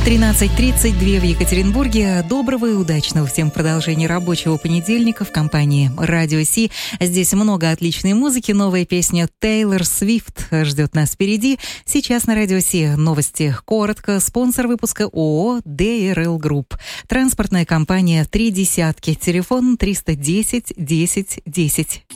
13:32 в Екатеринбурге. Доброго и удачного всем продолжения рабочего понедельника в компании «Радио Си». Здесь много отличной музыки. Новая песня Тейлор Свифт ждет нас впереди. Сейчас на «Радио Си» новости коротко. Спонсор выпуска ООО «ДРЛ Групп». Транспортная компания «Три десятки». Телефон 310 10 10.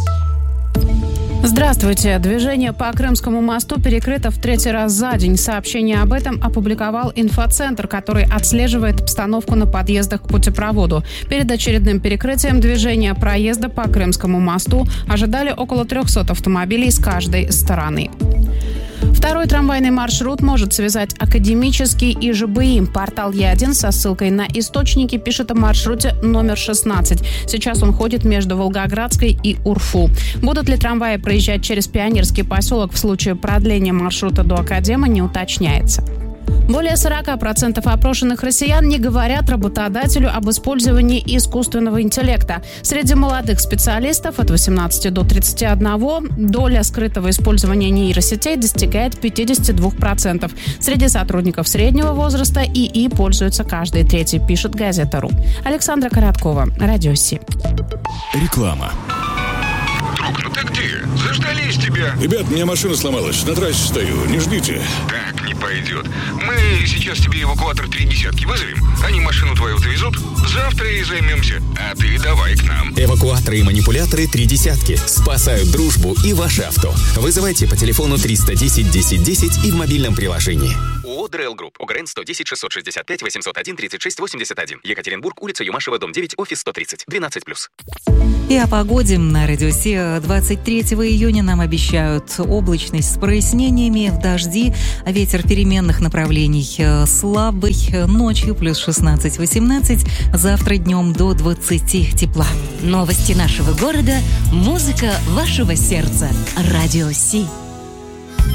Здравствуйте. Движение по Крымскому мосту перекрыто в 3-й раз за день. Сообщение об этом опубликовал инфоцентр, который отслеживает обстановку на подъездах к путепроводу. Перед очередным перекрытием движения проезда по Крымскому мосту ожидали около 300 автомобилей с каждой стороны. Второй трамвайный маршрут может связать Академический и ЖБИ. Портал Е1 со ссылкой на источники пишет о маршруте номер 16. Сейчас он ходит между Волгоградской и УРФУ. Будут ли трамваи проезжать через Пионерский поселок в случае продления маршрута до Академа, не уточняется. Более 40% опрошенных россиян не говорят работодателю об использовании искусственного интеллекта. Среди молодых специалистов от 18 до 31 доля скрытого использования нейросетей достигает 52%. Среди сотрудников среднего возраста ИИ пользуется каждый третий, пишет газета.ру. Александра Короткова, Радио Си. Реклама. Друг, ну ты где? Заждались тебя. Ребят, у меня машина сломалась. На трассе стою. Не ждите. Так не пойдет. Мы сейчас тебе эвакуатор 3 десятки вызовем. Они машину твою довезут. Завтра и займемся. А ты давай к нам. Эвакуаторы и манипуляторы 3 десятки. Спасают дружбу и ваше авто. Вызывайте по телефону 310 10 10 и в мобильном приложении. ООО «ДРЛ Групп». УГРН 110 665 801 36 81. Екатеринбург, улица Юмашева, дом 9, офис 130. 12+. И о погоде на «Радио Си». 23 июня нам обещают облачность с прояснениями, дожди, ветер переменных направлений слабый, ночью плюс 16-18, завтра днем до 20 тепла. Новости нашего города, музыка вашего сердца. Радио Си.